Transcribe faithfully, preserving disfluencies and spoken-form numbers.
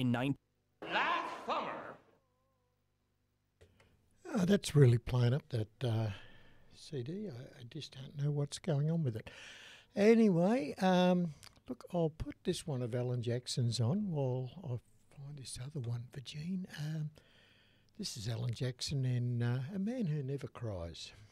in nineteen. Last summer. Oh, that's really playing up that uh, C D. I, I just don't know what's going on with it. Anyway, um, look, I'll put this one of Alan Jackson's on while I find this other one for Gene. Um, this is Alan Jackson in uh, A Man Who Never Cries.